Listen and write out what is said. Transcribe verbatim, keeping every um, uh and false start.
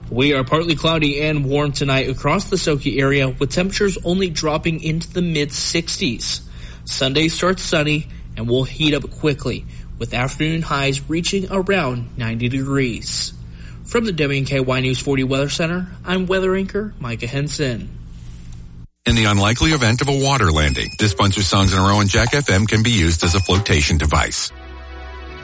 We are partly cloudy and warm tonight across the Soki area, with temperatures only dropping into the mid sixties. Sunday starts sunny and will heat up quickly, with afternoon highs reaching around ninety degrees. From the W K Y News forty Weather Center, I'm weather anchor Micah Henson. In the unlikely event of a water landing, this bunch of songs in a row on Jack F M can be used as a flotation device.